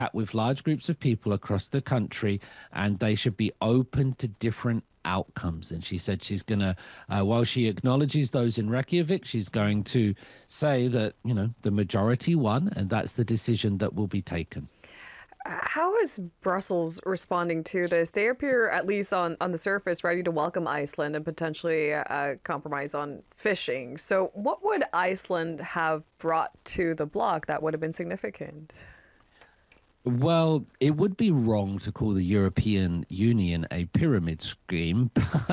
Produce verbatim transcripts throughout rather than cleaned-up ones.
with large groups of people across the country, and they should be open to different outcomes. And she said she's going to, uh, while she acknowledges those in Reykjavik, she's going to say that, you know, the majority won, and that's the decision that will be taken. How is Brussels responding to this? They appear, at least on, on the surface, ready to welcome Iceland and potentially uh, compromise on fishing. So what would Iceland have brought to the bloc that would have been significant? Well, it would be wrong to call the European Union a pyramid scheme.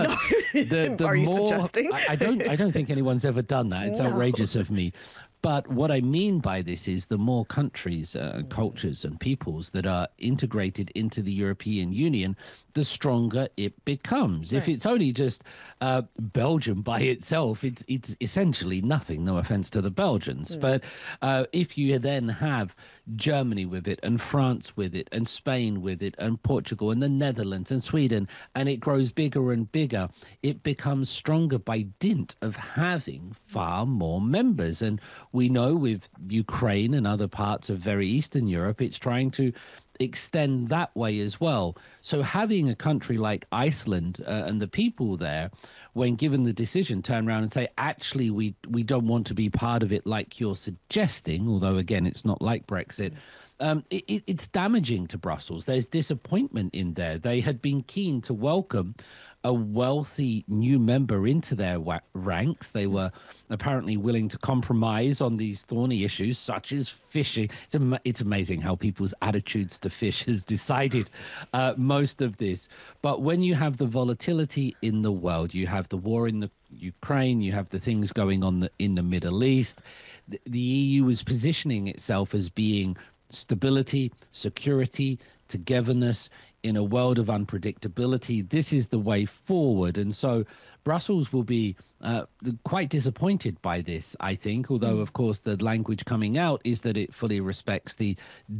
the, the Are you more, suggesting? I, I don't. I don't think anyone's ever done that. It's No. outrageous of me. But what I mean by this is the more countries, uh, cultures, and peoples that are integrated into the European Union, the stronger it becomes. Right. If it's only just uh, Belgium by itself, it's it's essentially nothing. No offense to the Belgians, mm. but uh, if you then have Germany with it, and France with it, and Spain with it, and Portugal, and the Netherlands, and Sweden, and it grows bigger and bigger, it becomes stronger by dint of having far more members. And we know with Ukraine and other parts of very Eastern Europe, it's trying to extend that way as well. So having a country like Iceland uh, and the people there, when given the decision, turn around and say, actually, we, we don't want to be part of it like you're suggesting, although, again, it's not like Brexit, um, it, it, it's damaging to Brussels. There's disappointment in there. They had been keen to welcome a wealthy new member into their wa- ranks. They were apparently willing to compromise on these thorny issues, such as fishing. It's, am- it's amazing how people's attitudes to fish has decided uh, most of this. But when you have the volatility in the world, you have the war in the Ukraine, you have the things going on the, in the Middle East, the, the E U is positioning itself as being stability, security, togetherness in a world of unpredictability. This is the way forward. And so Brussels will be uh, quite disappointed by this, I think, although, mm. of course, the language coming out is that it fully respects the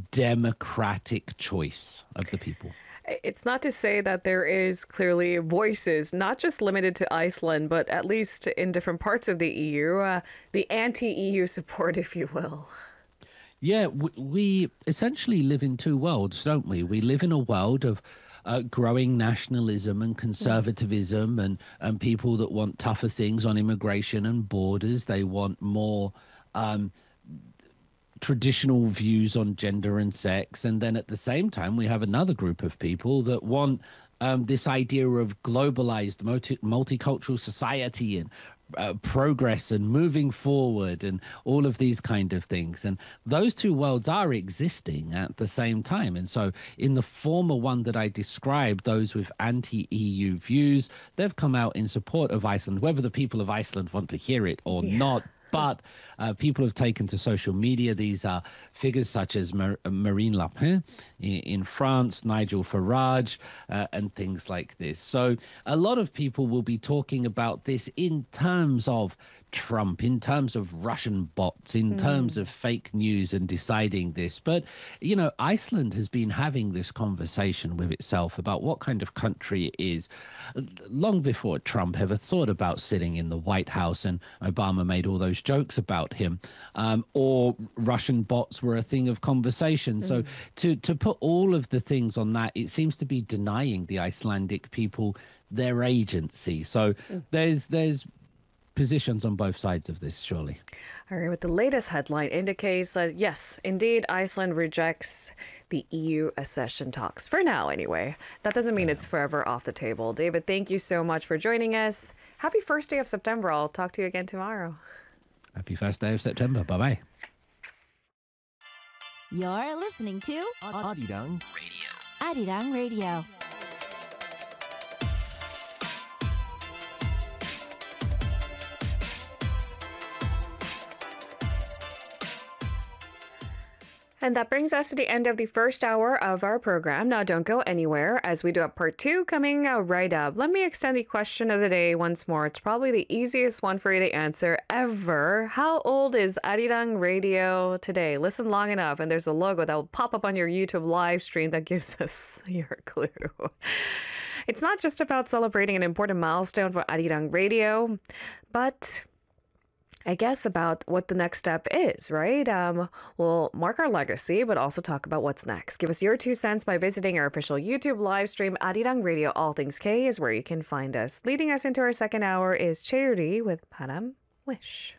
democratic choice of the people. It's not to say that there is clearly voices, not just limited to Iceland, but at least in different parts of the E U, uh, the anti-E U support, if you will. Yeah, we, we essentially live in two worlds, don't we? We live in a world of uh, growing nationalism and conservatism mm. and, and people that want tougher things on immigration and borders. They want more um, traditional views on gender and sex. And then at the same time, we have another group of people that want um, this idea of globalized multi- multicultural society and Uh, progress and moving forward and all of these kind of things. And those two worlds are existing at the same time. And so in the former one that I described, those with anti-E U views, they've come out in support of Iceland, whether the people of Iceland want to hear it or yeah. not. But uh, people have taken to social media. These are figures such as Mar- Marine Le Pen in, in France, Nigel Farage, uh, and things like this. So a lot of people will be talking about this in terms of Trump, in terms of Russian bots, in mm. terms of fake news and deciding this. But, you know, Iceland has been having this conversation with itself about what kind of country it is long before Trump ever thought about sitting in the White House and Obama made all those jokes about him, um, or Russian bots were a thing of conversation. Mm. So to, to put all of the things on that, it seems to be denying the Icelandic people their agency. So mm. there's there's positions on both sides of this, surely. All right, with the latest headline indicates that, yes, indeed, Iceland rejects the E U accession talks, for now anyway. That doesn't mean it's forever off the table. David, thank you so much for joining us. Happy first day of September. I'll talk to you again tomorrow. Happy first day of September. Bye-bye. You're listening to Arirang Radio. Arirang Radio. And that brings us to the end of the first hour of our program. Now, don't go anywhere as we do have part two coming uh, right up. Let me extend the question of the day once more. It's probably the easiest one for you to answer ever. How old is Arirang Radio today? Listen long enough, and there's a logo that will pop up on your YouTube live stream that gives us your clue. It's not just about celebrating an important milestone for Arirang Radio, but I guess, about what the next step is, right? Um, we'll mark our legacy, but also talk about what's next. Give us your two cents by visiting our official YouTube live stream. Arirang Radio All Things K is where you can find us. Leading us into our second hour is Cheuri with Param Wish.